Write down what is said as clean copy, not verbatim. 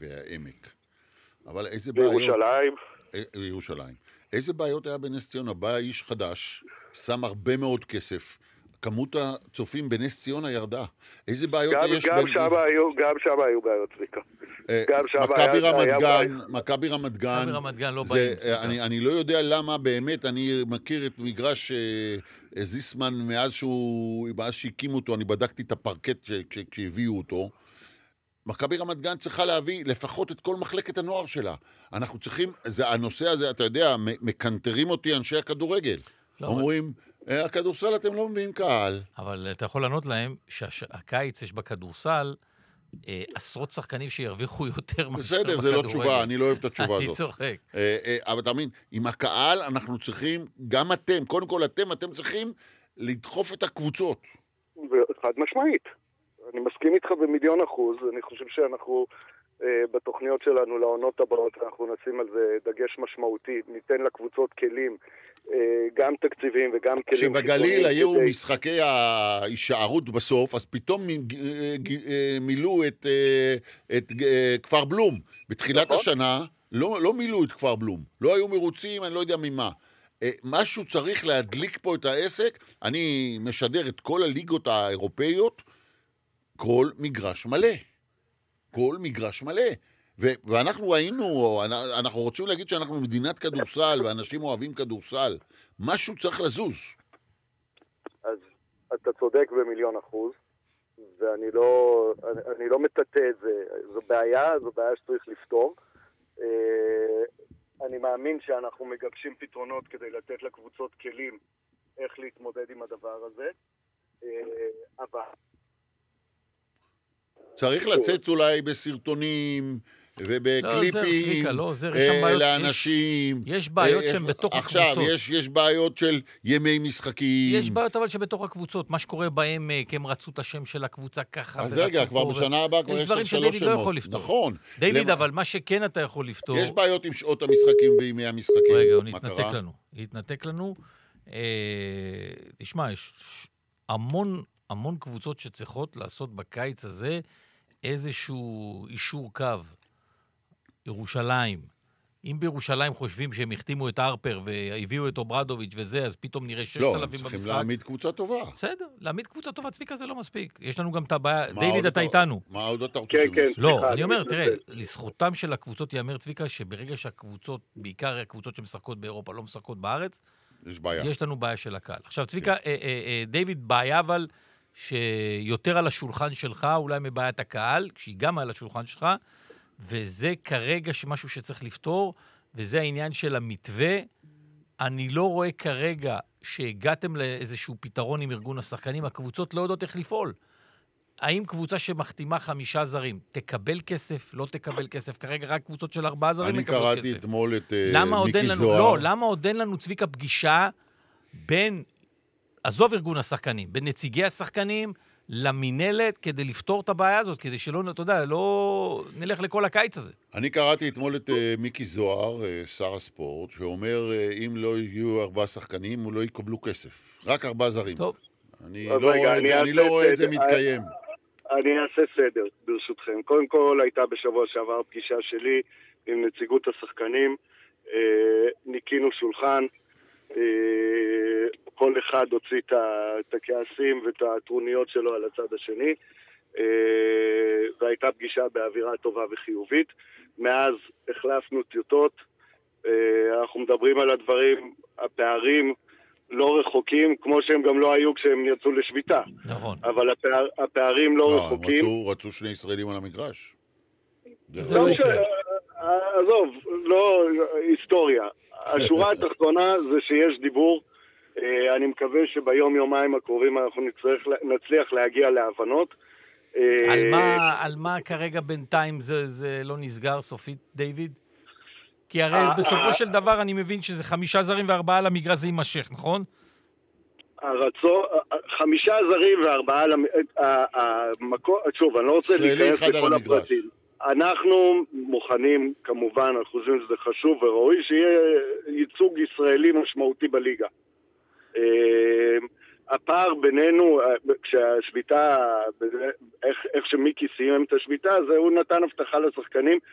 והעמק. אבל איזה בעיות... בירושלים. איזה בעיות היה בנס ציונה? בא איש חדש, שם הרבה מאוד כסף, כמות הצופים בנס ציונה ירדה. איזה בעיות יש... גם שם היו בעיות, צביקה. מכבי רמת גן, לא באים. אני לא יודע למה באמת, אני מכיר את מגרש זיסמן מאז שהקימו אותו, אני בדקתי את הפרקט כשהביאו אותו. מכבי רמת גן צריכה להביא לפחות את כל מחלקת הנוער שלה. אנחנו צריכים, הנושא הזה, אתה יודע, מקנטרים אותי אנשי הכדורגל. אומרים, הכדורסל אתם לא מביאים קהל. אבל אתה יכול לענות להם שהקיץ יש בכדורסל עשרות שחקנים שירוויחו יותר מאשר בכדורגל. בסדר, זה לא תשובה, אני לא אוהב את התשובה הזאת. אני צוחק. אבל אתה מבין, עם הקהל אנחנו צריכים, גם אתם, קודם כל אתם צריכים לדחוף את הקבוצות. חד משמעית. אני מסכים איתך ב1,000,000%. אני חושב שאנחנו בתוכניות שלנו לעונות הבאות, אנחנו נשים על זה דגש משמעותי. ניתן לקבוצות כלים, גם תקציבים וגם כלים... שבגליל היו משחקי ההישארות בסוף, אז פתאום מילאו את כפר בלום. בתחילת השנה לא מילאו את כפר בלום. לא היו מרוצים, אני לא יודע ממה. משהו צריך להדליק פה את העסק. אני משדר את כל הליגות האירופאיות, כל מגרש מלא. כל מגרש מלא. ואנחנו אנחנו רוצים להגיד שאנחנו מדינת כדורסל, ואנשים אוהבים כדורסל. משהו צריך לזוז. אז אתה צודק ב1,000,000%, ואני לא מטאטא את זה. זו בעיה שצריך לפתור. אני מאמין שאנחנו מגבשים פתרונות כדי לתת לקבוצות כלים איך להתמודד עם הדבר הזה. אבל... צריך לצאת אולי בסרטונים ובקליפים לאנשים. יש בעיות שהן בתוך הקבוצות. עכשיו, יש בעיות של ימי משחקים. יש בעיות אבל שבתוך הקבוצות. מה שקורה בהם, כי הם רצו את השם של הקבוצה ככה. אז רגע, כבר בשנה הבאה כבר יש דברים שדיוויד לא יכול לפתור. נכון. דיוויד, אבל מה שכן אתה יכול לפתור... יש בעיות עם שעות המשחקים וימי המשחקים. רגע, הוא התנתק לנו. תשמע, יש המון קבוצות שצריכות לעשות בקיץ הזה איזשהו אישור קו. ירושלים. אם בירושלים חושבים שהם החתימו את ארפר והביאו את אוברדוביץ' וזה, אז פתאום נראה 6,000 במשחק. לא, צריכים להעמיד קבוצה טובה. בסדר, להעמיד קבוצה טובה, צביקה זה לא מספיק. יש לנו גם את הבעיה, דיוויד אתה איתנו. מה עוד אתה רוצה כן, לא, אני אומר, תראה, לזכותם של הקבוצות יאמר צביקה, שברגע שהקבוצות, בעיקר הקבוצות שמשחקות באירופה, לא משחקות בארץ, יש לנו בעיה של הקהל. עכשיו, צביקה, דיוויד, בעיה אבל שיותר על השולחן שלך, אולי מבעיית הקהל, כשהיא גם על השולחן שלך, וזה כרגע משהו שצריך לפתור, וזה העניין של המתווה. אני לא רואה כרגע שהגעתם לאיזשהו פתרון עם ארגון השחקנים, הקבוצות לא יודעות איך לפעול. האם קבוצה שמחתימה 5 זרים, תקבל כסף, לא תקבל כסף? כרגע רק קבוצות של 4 זרים מקבלות כסף. אני קראתי אתמול את מיקי זוהר. לא, למה עוד אין לנו צביקה פגישה בין, עזוב ארגון השחקנים, בין נציגי השחקנים למינלת כדי לפתור את הבעיה הזאת, כדי שלא, אתה יודע, לא נלך לכל הקיץ הזה. אני קראתי אתמול את מיקי זוהר, שר הספורט, שאומר, אם לא יהיו 4 שחקנים, הוא לא יקבלו כסף. רק 4 זרים. טוב. אני לא רואה את זה מתקיים. אני אעשה סדר, ברשותכם. קודם כל, הייתה בשבוע שעבר פגישה שלי עם נציגות השחקנים. ניקינו שולחן. כל אחד הוציא את הכעסים ואת הטרוניות שלו על הצד השני, והייתה פגישה באווירה טובה וחיובית. מאז החלפנו טיוטות, אנחנו מדברים על הדברים, הפערים לא רחוקים, כמו שהם גם לא היו כשהם יצאו לשביתה. נכון. אבל הפערים לא רחוקים. רצו 2 ישראלים על המגרש. זה לא יקרה. עזוב, לא היסטוריה. השורה התחתונה זה שיש דיבור. אני מקווה שביום-יומיים הקרובים אנחנו נצליח להגיע להבנות. על מה כרגע בינתיים זה לא נסגר סופית, דיוויד? כי הרי בסופו של דבר אני מבין שזה 5 זרים ו4 על המגרש זה יימשך, נכון? 5 זרים ו4 על המגרש, שוב, אני לא רוצה להיכנס לכל הפרטים. אנחנו מוכנים, כמובן, אנחנו חושבים שזה חשוב וראוי, שיהיה ייצוג ישראלי משמעותי בליגה. הפער בינינו, כשהשביתה, איך שמיקי סיים את השביתה, הוא נתן הבטחה לשחקנים